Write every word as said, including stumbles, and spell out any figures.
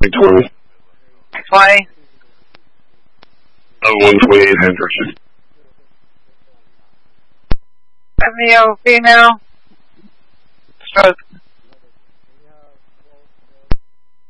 twenty. twenty. Oh, one twenty-eight Hendricks. Romeo, female. Stroke.